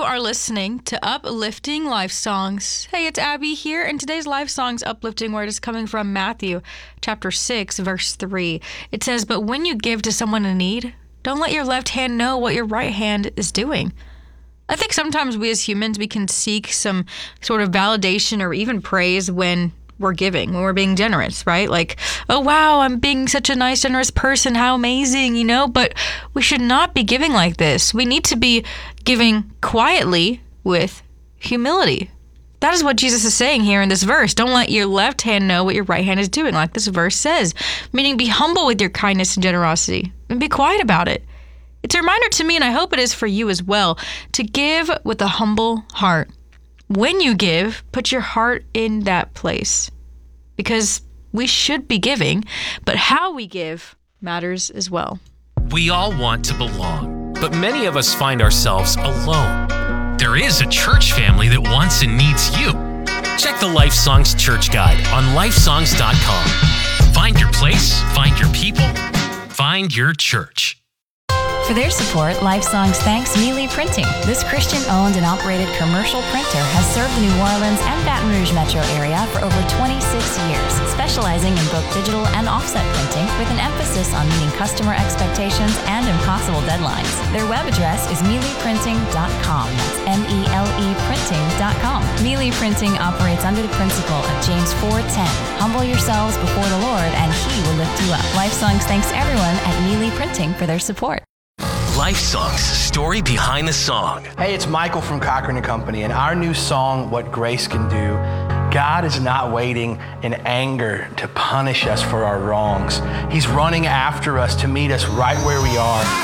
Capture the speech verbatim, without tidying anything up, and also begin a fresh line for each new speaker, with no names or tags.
are listening to Uplifting Life Songs. Hey, it's Abby here, and today's Life Songs uplifting word is coming from Matthew chapter six, verse three. It says, "But when you give to someone in need, don't let your left hand know what your right hand is doing." I think sometimes we as humans, we can seek some sort of validation or even praise when we're giving, when we're being generous, right? Like, oh, wow, I'm being such a nice, generous person. How amazing, you know? But we should not be giving like this. We need to be giving quietly with humility. That is what Jesus is saying here in this verse. Don't let your left hand know what your right hand is doing, like this verse says. Meaning be humble with your kindness and generosity and be quiet about it. It's a reminder to me, and I hope it is for you as well, to give with a humble heart. When you give, put your heart in that place, because we should be giving, but how we give matters as well.
We all want to belong, but many of us find ourselves alone. There is a church family that wants and needs you. Check the Life Songs Church Guide on life songs dot com. Find your place, find your people, find your church.
For their support, Life Songs thanks Mealy Printing. This Christian-owned and operated commercial printer has served the New Orleans and Baton Rouge metro area for over twenty-six years, specializing in both digital and offset printing with an emphasis on meeting customer expectations and impossible deadlines. Their web address is mealy printing dot com. That's M E L E printing dot com. Mealy Printing operates under the principle of James four ten. Humble yourselves before the Lord, and He will lift you up. Life Songs thanks everyone at Mealy Printing for their support.
Life Songs, story behind the song.
Hey, it's Michael from Cochran and Company, and our new song, What Grace Can Do. God is not waiting in anger to punish us for our wrongs. He's running after us to meet us right where we are.